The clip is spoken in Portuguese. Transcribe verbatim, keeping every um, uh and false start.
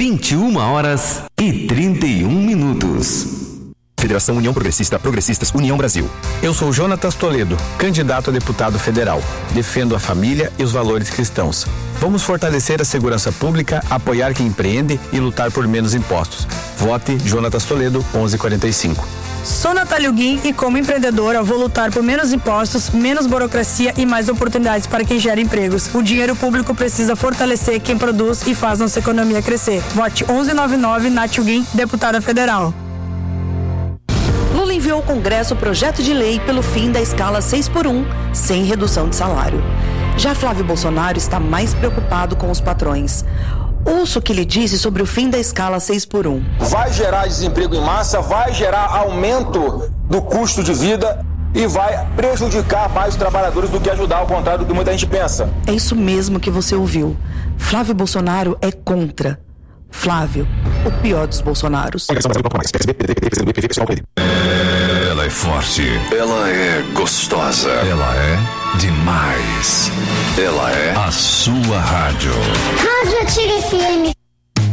vinte e uma horas e trinta e um minutos. Federação União Progressista, Progressistas União Brasil. Eu sou Jonatas Toledo, candidato a deputado federal. Defendo a família e os valores cristãos. Vamos fortalecer a segurança pública, apoiar quem empreende e lutar por menos impostos. Vote Jonatas Toledo, onze quarenta e cinco. Sou Natália Guim e como empreendedora vou lutar por menos impostos, menos burocracia e mais oportunidades para quem gera empregos. O dinheiro público precisa fortalecer quem produz e faz nossa economia crescer. Vote onze noventa e nove, Natália Guim, deputada federal. Lula enviou ao Congresso o projeto de lei pelo fim da escala seis por um, sem redução de salário. Já Flávio Bolsonaro está mais preocupado com os patrões. Ouça o que ele disse sobre o fim da escala seis por um. Vai gerar desemprego em massa, vai gerar aumento do custo de vida e vai prejudicar mais os trabalhadores do que ajudar, ao contrário do que muita gente pensa. É isso mesmo que você ouviu. Flávio Bolsonaro é contra. Flávio, o pior dos Bolsonaros. Ela é forte. Ela é gostosa. Ela é demais. Ela é a sua rádio. Rádio Ativa F M.